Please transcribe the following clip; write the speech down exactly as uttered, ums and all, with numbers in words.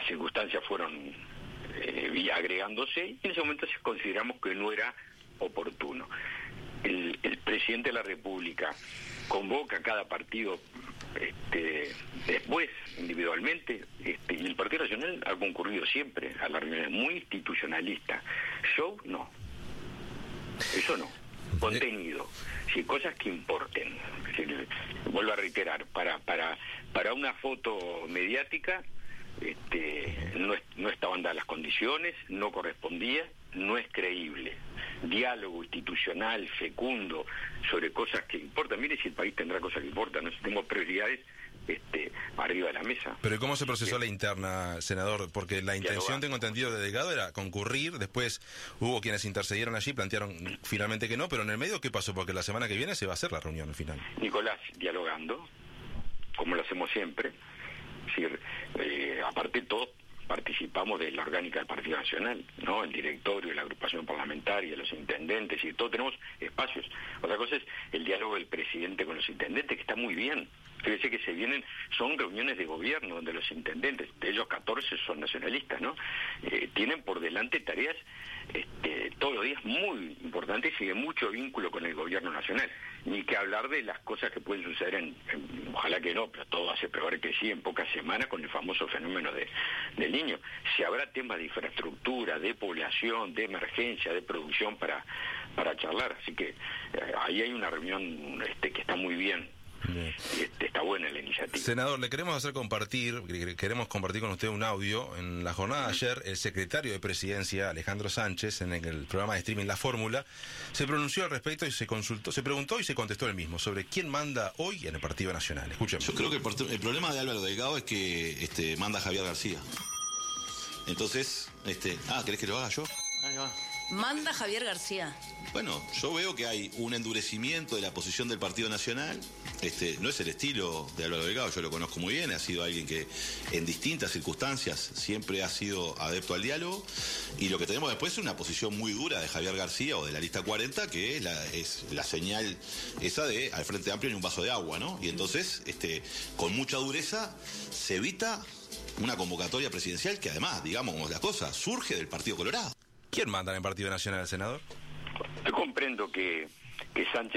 circunstancias fueron eh, agregándose y en ese momento consideramos que no era oportuno. El, el presidente de la República convoca a cada partido este, después individualmente, este, y el Partido Nacional ha concurrido siempre a las reuniones, muy institucionalista. Show, no. Eso no. Contenido, sí, cosas que importen. Sí, vuelvo a reiterar, para para para una foto mediática este, no, no estaban dadas las condiciones, no correspondía, no es creíble. Diálogo institucional, fecundo, sobre cosas que importan. Mire si el país tendrá cosas que importan, ¿no? Si tenemos prioridades este, arriba de la mesa. Pero ¿cómo se procesó la interna, senador? Porque la intención, tengo entendido, de Delgado era concurrir, después hubo quienes intercedieron allí, plantearon finalmente que no, pero en el medio, ¿qué pasó? Porque la semana que viene se va a hacer la reunión al final. Nicolás, dialogando, como lo hacemos siempre, es decir, eh, aparte de todo, participamos de la orgánica del Partido Nacional, ¿no? El directorio, la agrupación parlamentaria, los intendentes, y todos tenemos espacios. Otra cosa es el diálogo del presidente con los intendentes, que está muy bien. Fíjese que se vienen, son reuniones de gobierno donde los intendentes, de ellos catorce son nacionalistas, ¿no? Eh, tienen por delante tareas este, todos los días muy importantes y de mucho vínculo con el gobierno nacional. Ni que hablar de las cosas que pueden suceder en, en ojalá que no, pero todo hace peor que sí en pocas semanas con el famoso fenómeno de, del niño. Si habrá temas de infraestructura, de población, de emergencia, de producción para, para charlar. Así que eh, ahí hay una reunión este, que está muy bien. Este, está buena la iniciativa. Senador, le queremos hacer compartir, queremos compartir con usted un audio. En la jornada de ayer, el secretario de Presidencia, Alejandro Sánchez, en el programa de streaming La Fórmula, se pronunció al respecto y se consultó, se preguntó y se contestó él mismo sobre quién manda hoy en el Partido Nacional. Escuchemos. Yo creo que el, el problema de Álvaro Delgado es que este, manda Javier García. Entonces, este, ah, ¿querés que lo haga yo? Ahí va. Manda Javier García. Bueno, yo veo que hay un endurecimiento de la posición del Partido Nacional. Este, no es el estilo de Álvaro Delgado, yo lo conozco muy bien, ha sido alguien que en distintas circunstancias siempre ha sido adepto al diálogo, y lo que tenemos después es una posición muy dura de Javier García o de la lista cuarenta, que es la, es la señal esa de al Frente Amplio ni un vaso de agua, ¿no? Y entonces, este, con mucha dureza se evita una convocatoria presidencial que además, digamos como las cosas, surge del Partido Colorado. ¿Quién manda en el Partido Nacional, senador? Yo comprendo que, que Sánchez